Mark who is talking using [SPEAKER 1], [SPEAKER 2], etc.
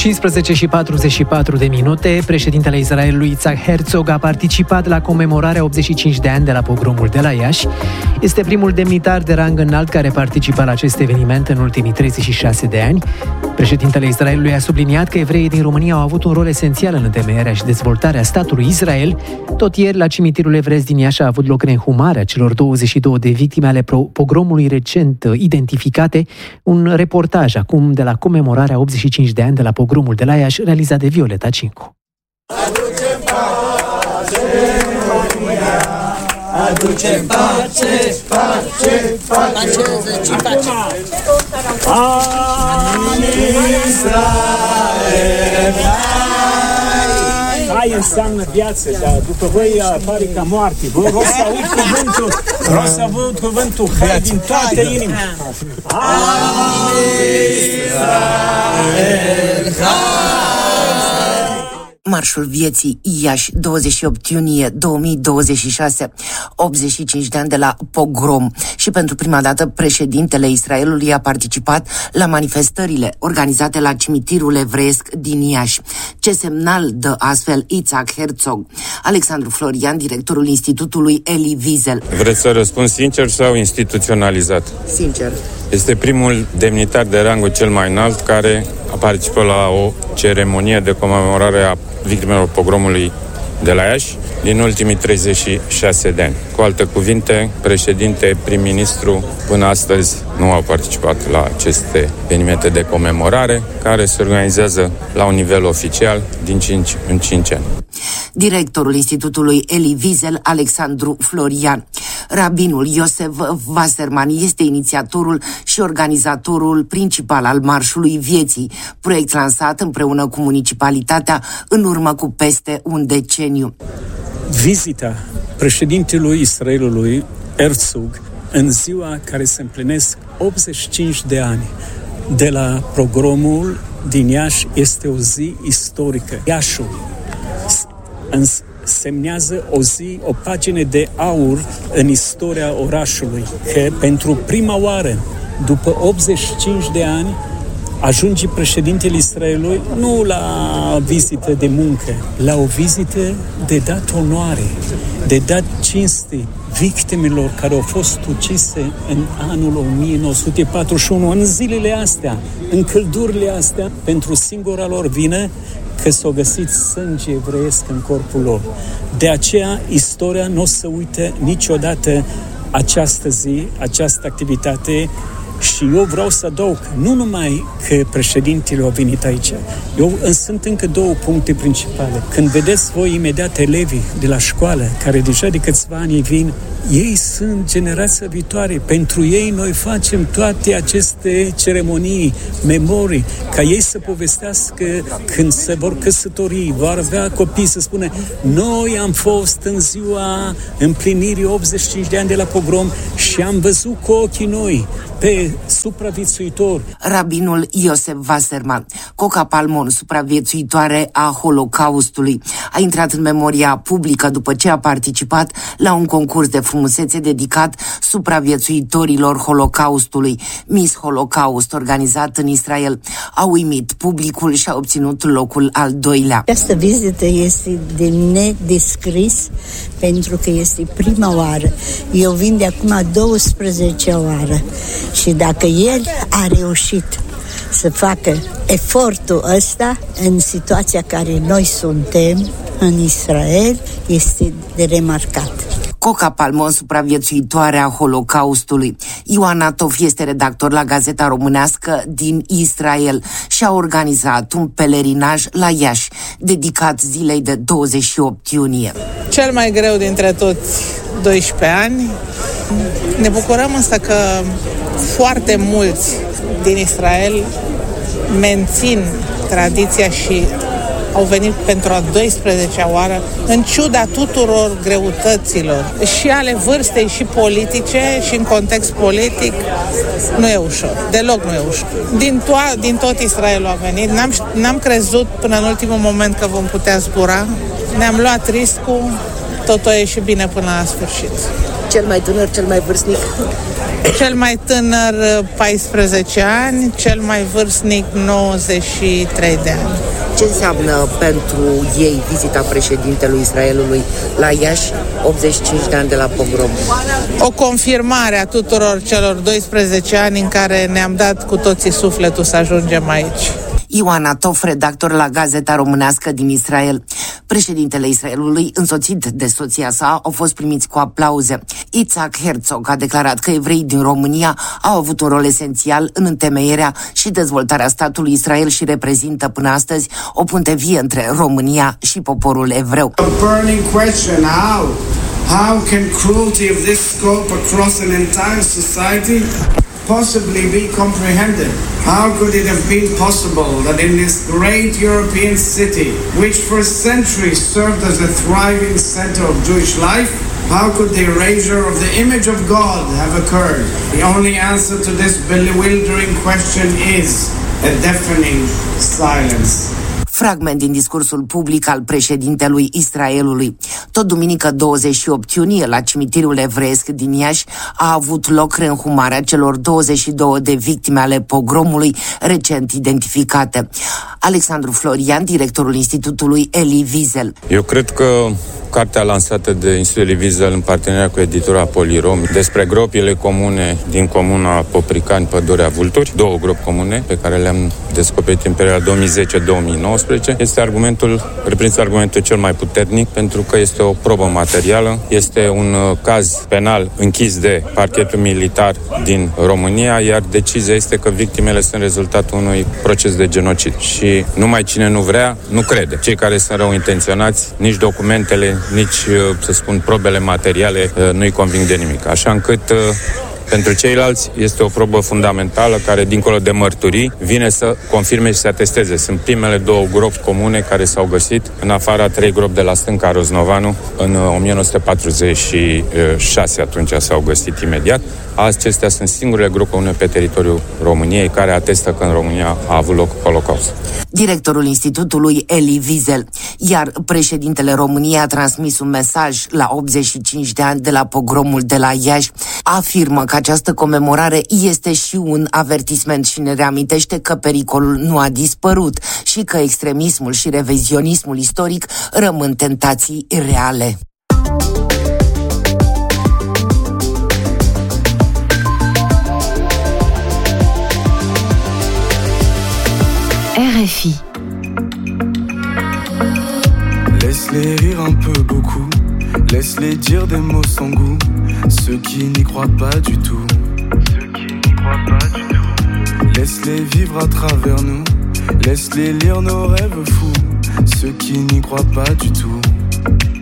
[SPEAKER 1] 15:44, președintele Israelului Yitzhak Herzog a participat la comemorarea 85 de ani de la pogromul de la Iași. Este primul demnitar de rang înalt care participa la acest eveniment în ultimii 36 de ani. Președintele Israelului a subliniat că evreii din România au avut un rol esențial în întemeierea și dezvoltarea statului Israel. Tot ieri, la cimitirul evreiesc din Iași a avut loc reînhumarea celor 22 de victime ale pogromului recent identificate. Un reportaj acum de la comemorarea 85 de ani de la pogromul de la Iași, realizat de Violeta Cincu.
[SPEAKER 2] Aducem pace, pace, pace, pace.
[SPEAKER 3] Hai înseamnă viață, dar după voi apare ca moarte. Vă rog să aud cuvântul, hai din toată inima.
[SPEAKER 2] Marșul vieții Iași, 28 iunie 2026, 85 de ani de la pogrom. Și pentru prima dată președintele Israelului a participat la manifestările organizate la cimitirul evreiesc din Iași. Ce semnal dă astfel Yitzhak Herzog? Alexandru Florian, directorul Institutului Elie Wiesel.
[SPEAKER 4] Vreți să răspund sincer sau instituționalizat?
[SPEAKER 2] Sincer.
[SPEAKER 4] Este primul demnitar de rangul cel mai înalt care a participat la o ceremonie de comemorare a victimelor pogromului de la Iași din ultimii 36 de ani. Cu alte cuvinte, președinte, prim-ministru, până astăzi nu au participat la aceste evenimente de comemorare, care se organizează la un nivel oficial din 5 în 5 ani.
[SPEAKER 2] Directorul Institutului Elie Wiesel, Alexandru Florian. Rabinul Iosef Wasserman este inițiatorul și organizatorul principal al Marșului Vieții, proiect lansat împreună cu municipalitatea în urmă cu peste un deceniu.
[SPEAKER 3] Vizita președintelui Israelului, Herzog, în ziua care se împlinesc 85 de ani de la pogromul din Iași, este o zi istorică. Iașul semnează o zi, o pagină de aur în istoria orașului, că pentru prima oară, după 85 de ani, ajunge președintele Israelului nu la vizită de muncă, la o vizită de dat onoare, de dat cinste victimelor care au fost ucise în anul 1941, în zilele astea, în căldurile astea, pentru singura lor vină că s-au găsit sânge evreiesc în corpul lor. De aceea, istoria nu o să uite niciodată această zi, această activitate. Și eu vreau să adaug, nu numai că președintele a venit aici, sunt încă două puncte principale. Când vedeți voi imediat elevii de la școală, care deja de câțiva ani vin, ei sunt generația viitoare. Pentru ei noi facem toate aceste ceremonii, memorii, ca ei să povestească când se vor căsători, vor avea copii, să spună, noi am fost în ziua împlinirii 85 de ani de la pogrom și am văzut cu ochii noi pe supraviețuitor.
[SPEAKER 2] Rabinul Iosef Wasserman, Coca Palmon, supraviețuitoare a Holocaustului, a intrat în memoria publică după ce a participat la un concurs de frumusețe dedicat supraviețuitorilor Holocaustului, Miss Holocaust, organizat în Israel. A uimit publicul și a obținut locul al doilea.
[SPEAKER 5] Această vizită este de nedescris pentru că este prima oară. Eu vin de acum 12 oară și dacă el a reușit să facă efortul ăsta în situația care noi suntem în Israel, este de remarcat.
[SPEAKER 2] Coca Palmon, supraviețuitoare a Holocaustului. Ioana Tof este redactor la Gazeta Românească din Israel și a organizat un pelerinaj la Iași, dedicat zilei de 28 iunie.
[SPEAKER 6] Cel mai greu dintre toți 12 ani. Ne bucurăm însă că foarte mulți din Israel mențin tradiția și au venit pentru a 12-a oară, în ciuda tuturor greutăților, și ale vârstei și politice, și în context politic, nu e ușor. Deloc nu e ușor. Din tot Israelul a venit. N-am crezut până în ultimul moment că vom putea zbura. Ne-am luat riscul, totul a ieșit bine până la sfârșit.
[SPEAKER 2] Cel mai tânăr, cel mai vârstnic?
[SPEAKER 6] Cel mai tânăr 14 ani, cel mai vârstnic 93 de ani.
[SPEAKER 2] Ce înseamnă pentru ei vizita președintelui Israelului la Iași, 85 de ani de la pogrom?
[SPEAKER 6] O confirmare a tuturor celor 12 ani în care ne-am dat cu toții sufletul să ajungem aici.
[SPEAKER 2] Ioana Tof, redactor la Gazeta Românească din Israel. Președintele Israelului, însoțit de soția sa, au fost primiți cu aplauze. Yitzhak Herzog a declarat că evreii din România au avut un rol esențial în întemeierea și dezvoltarea statului Israel și reprezintă până astăzi o punte vie între România și poporul evreu.
[SPEAKER 7] A burning question, how can cruelty of this scope across an entire society possibly be comprehended? How could it have been possible that in this great European city, which for centuries served as a thriving center of Jewish life, how could the erasure of the image of God have occurred? The only answer to this bewildering question is a deafening silence.
[SPEAKER 2] Fragment din discursul public al președintelui Israelului. Tot duminică 28 iunie, la cimitirul evreiesc din Iași, a avut loc reînhumarea celor 22 de victime ale pogromului recent identificate. Alexandru Florian, directorul Institutului Elie Wiesel.
[SPEAKER 4] Eu cred că cartea lansată de Institutul Elie Wiesel în parteneriat cu editura Polirom despre gropile comune din comuna Popricani, Pădurea Vulturi, două gropi comune pe care le-am descoperit în perioada 2010-2019, reprezintă argumentul cel mai puternic pentru că este o probă materială, este un caz penal închis de parchetul militar din România, iar decizia este că victimele sunt rezultatul unui proces de genocid. Și numai cine nu vrea, nu crede. Cei care sunt rău intenționați, nici documentele, nici, să spun, probele materiale nu-i conving de nimic. Așa încât pentru ceilalți este o probă fundamentală care, dincolo de mărturii, vine să confirme și să atesteze. Sunt primele două gropi comune care s-au găsit, în afara 3 gropi de la stânca Roznovanu, în 1946, atunci s-au găsit imediat. Acestea sunt singurele gropi comune pe teritoriul României care atestă că în România a avut loc Holocaust.
[SPEAKER 2] Directorul Institutului Elie Wiesel. Iar președintele României a transmis un mesaj la 85 de ani de la pogromul de la Iași. Afirmă că această comemorare este și un avertisment și ne reamintește că pericolul nu a dispărut și că extremismul și revizionismul istoric rămân tentații reale.
[SPEAKER 8] RFI.
[SPEAKER 9] Laisse-les rire un peu beaucoup, laisse-les dire des mots sans goût, ceux qui n'y croient pas du tout. Laisse-les vivre à travers nous, laisse-les lire nos rêves fous, ceux qui n'y croient pas du tout.